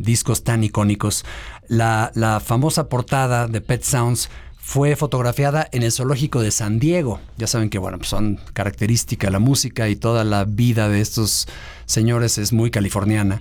discos tan icónicos. La famosa portada de Pet Sounds fue fotografiada en el zoológico de San Diego. Ya saben que, bueno, pues son característica la música y toda la vida de estos señores es muy californiana.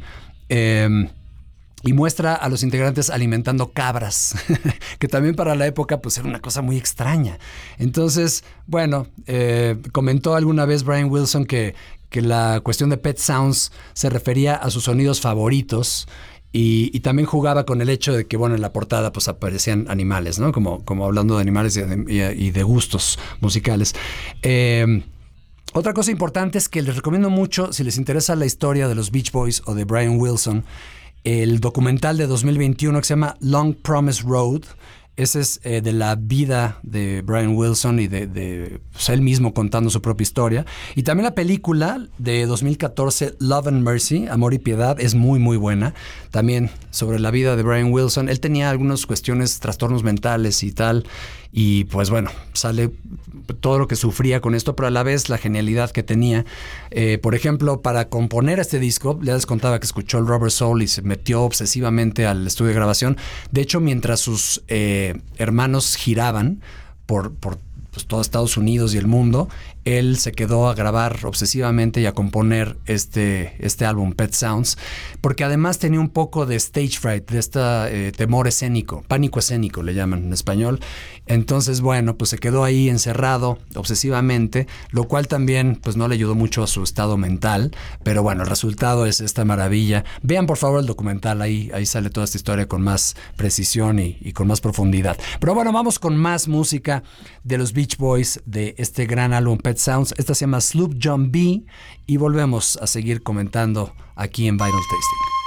Y muestra a los integrantes alimentando cabras, que también para la época pues era una cosa muy extraña. Entonces, bueno, comentó alguna vez Brian Wilson que la cuestión de Pet Sounds se refería a sus sonidos favoritos. Y también jugaba con el hecho de que, bueno, en la portada pues aparecían animales, ¿no? Como hablando de animales y de gustos musicales. Otra cosa importante es que les recomiendo mucho, si les interesa la historia de los Beach Boys o de Brian Wilson, el documental de 2021 que se llama Long Promised Road. Ese es de la vida de Brian Wilson y de pues, él mismo contando su propia historia. Y también la película de 2014, Love and Mercy, Amor y Piedad, es muy, muy buena. También sobre la vida de Brian Wilson. Él tenía algunas cuestiones, trastornos mentales y tal. Y pues bueno, sale todo lo que sufría con esto, pero a la vez la genialidad que tenía. Por ejemplo, para componer este disco, les contaba que escuchó el Rubber Soul y se metió obsesivamente al estudio de grabación. De hecho, mientras sus hermanos giraban por pues, todo Estados Unidos y el mundo, él se quedó a grabar obsesivamente y a componer este álbum, Pet Sounds, porque además tenía un poco de stage fright, de este temor escénico, pánico escénico le llaman en español. Entonces, bueno, pues se quedó ahí encerrado obsesivamente, lo cual también pues no le ayudó mucho a su estado mental, pero bueno, el resultado es esta maravilla. Vean por favor el documental, ahí sale toda esta historia con más precisión y con más profundidad. Pero bueno, vamos con más música de los Beach Boys, de este gran álbum Pet Sounds. Esta se llama Sloop John B. y volvemos a seguir comentando aquí en Vinyl Tasting.